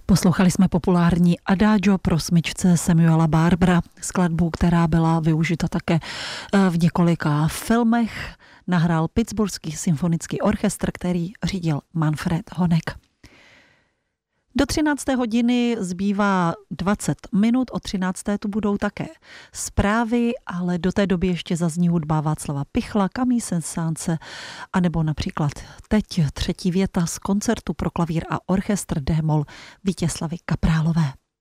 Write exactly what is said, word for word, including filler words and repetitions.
Poslouchali jsme populární Adagio pro smyčce Samuela Barbera, skladbu, která byla využita také v několika filmech. Nahrál Pittsburghský symfonický orchestr, který řídil Manfred Honeck. Do třinácté hodiny zbývá dvacet minut, o třinácté tu budou také zprávy, ale do té doby ještě zazní hudba Václava Pichla, Camille Saint-Saëns, anebo například teď třetí věta z koncertu pro klavír a orchestr D-moll Vítězslavy Kaprálové.